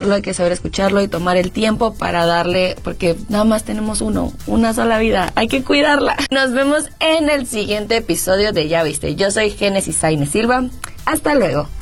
disfrutarlo, hay que saber escucharlo y tomar el tiempo para darle, porque nada más tenemos una sola vida, hay que cuidarla. Nos vemos en el siguiente episodio de Ya Viste. Yo soy Génesis Sainz Silva. Hasta luego.